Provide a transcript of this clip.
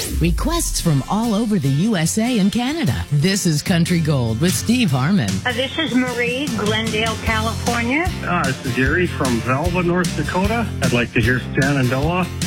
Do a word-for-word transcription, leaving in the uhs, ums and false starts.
Requests from all over the U S A and Canada. This is Country Gold with Steve Harmon. Uh, this is Marie, Glendale, California. Uh, this is Jerry from Velva, North Dakota. I'd like to hear Shenandoah.